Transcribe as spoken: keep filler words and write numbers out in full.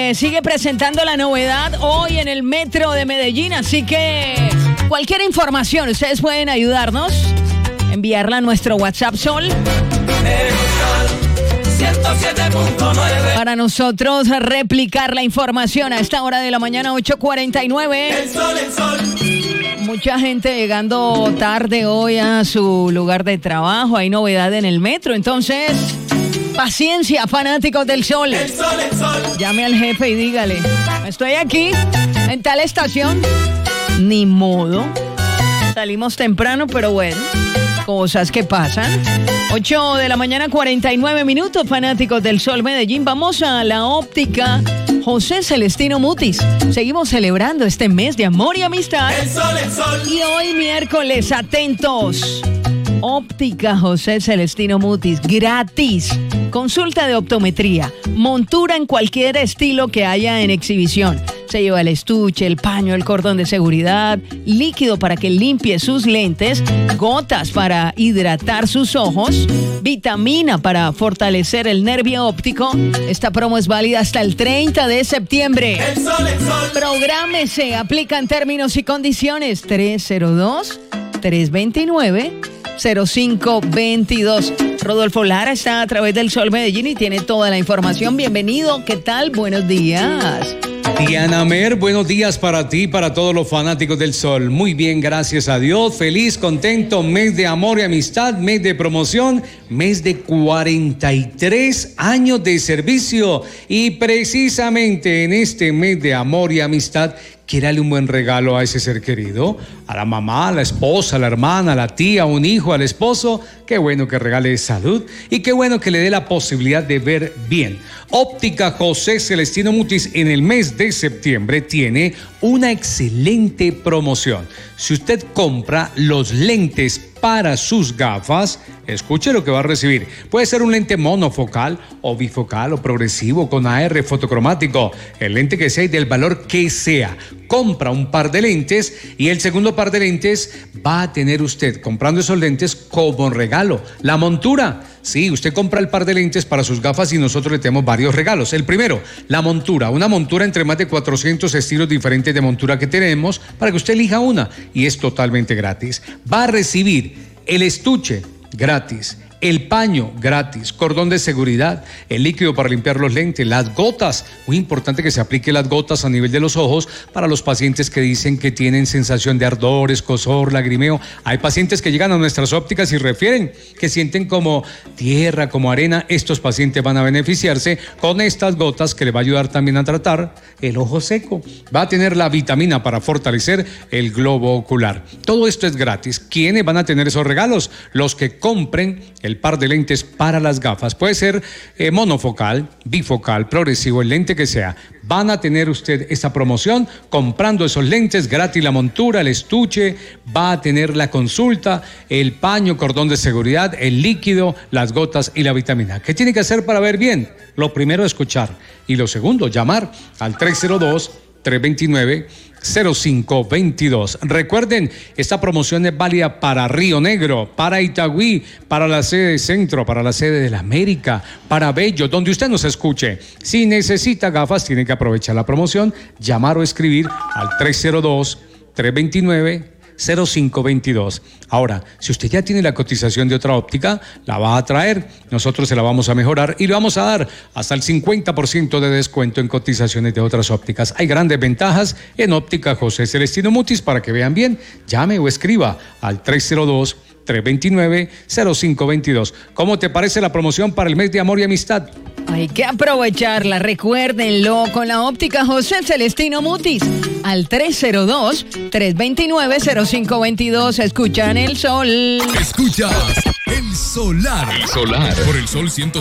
se sigue presentando la novedad hoy en el metro de Medellín, así que cualquier información, ustedes pueden ayudarnos, enviarla a nuestro WhatsApp Sol. ciento siete punto nueve Para nosotros replicar la información a esta hora de la mañana, ocho cuarenta y nueve. El sol, el sol. Mucha gente llegando tarde hoy a su lugar de trabajo. Hay novedad en el metro, entonces paciencia, fanáticos del sol. El sol, el sol. Llame al jefe y dígale: estoy aquí, en tal estación. Ni modo. Salimos temprano, pero bueno, cosas que pasan. ocho de la mañana, cuarenta y nueve minutos, fanáticos del sol Medellín. Vamos a la óptica José Celestino Mutis. Seguimos celebrando este mes de amor y amistad. El sol, el sol. Y hoy miércoles, atentos. Óptica José Celestino Mutis, gratis. Consulta de optometría, montura en cualquier estilo que haya en exhibición. Se lleva el estuche, el paño, el cordón de seguridad, líquido para que limpie sus lentes, gotas para hidratar sus ojos, vitamina para fortalecer el nervio óptico. Esta promo es válida hasta el treinta de septiembre. El sol, el sol. Prográmese, aplican términos y condiciones. tres cero dos, tres dos nueve, cero cinco dos dos. Rodolfo Lara está a través del Sol Medellín y tiene toda la información. Bienvenido, ¿qué tal? Buenos días. Diana Mer, buenos días para ti y para todos los fanáticos del sol. Muy bien, gracias a Dios. Feliz, contento, mes de amor y amistad, mes de promoción, mes de cuarenta y tres años de servicio. Y precisamente en este mes de amor y amistad, quiere darle un buen regalo a ese ser querido, a la mamá, a la esposa, a la hermana, a la tía, a un hijo, al esposo. Qué bueno que regale salud y qué bueno que le dé la posibilidad de ver bien. Óptica José Celestino Mutis en el mes de septiembre tiene una excelente promoción. Si usted compra los lentes para sus gafas, escuche lo que va a recibir. Puede ser un lente monofocal o bifocal o progresivo con A R fotocromático, el lente que sea y del valor que sea. Compra un par de lentes y el segundo par de lentes va a tener usted, comprando esos lentes, como regalo la montura. Sí, usted compra el par de lentes para sus gafas y nosotros le tenemos varios regalos. El primero, la montura, una montura entre más de cuatrocientos estilos diferentes de montura que tenemos para que usted elija una y es totalmente gratis. Va a recibir el estuche gratis, el paño gratis, cordón de seguridad, el líquido para limpiar los lentes, las gotas. Muy importante que se aplique las gotas a nivel de los ojos para los pacientes que dicen que tienen sensación de ardor, escozor, lagrimeo. Hay pacientes que llegan a nuestras ópticas y refieren que sienten como tierra, como arena. Estos pacientes van a beneficiarse con estas gotas que le va a ayudar también a tratar el ojo seco. Va a tener la vitamina para fortalecer el globo ocular. Todo esto es gratis. ¿Quiénes van a tener esos regalos? Los que compren el par de lentes para las gafas. Puede ser eh, monofocal, bifocal, progresivo, el lente que sea. Van a tener usted esta promoción comprando esos lentes, gratis la montura, el estuche, va a tener la consulta, el paño, cordón de seguridad, el líquido, las gotas y la vitamina. ¿Qué tiene que hacer para ver bien? Lo primero, escuchar. Y lo segundo, llamar al tres cero dos, tres dos nueve, cero cinco dos dos. Recuerden, esta promoción es válida para Río Negro, para Itagüí, para la sede de Centro, para la sede de la América, para Bello, donde usted nos escuche. Si necesita gafas, tiene que aprovechar la promoción, llamar o escribir al tres cero dos, tres dos nueve, cero cinco dos dos. Ahora, si usted ya tiene la cotización de otra óptica, la va a traer, nosotros se la vamos a mejorar y le vamos a dar hasta el cincuenta por ciento de descuento en cotizaciones de otras ópticas. Hay grandes ventajas en Óptica José Celestino Mutis. Para que vean bien, llame o escriba al tres cero dos, tres dos nueve, cero cinco dos dos. ¿Cómo te parece la promoción para el mes de amor y amistad? Hay que aprovecharla, recuérdenlo, con la Óptica José Celestino Mutis. Al tres cero dos, tres dos nueve, cero cinco dos dos. Escuchan el sol. Escuchas el solar. El solar. Por el sol ciento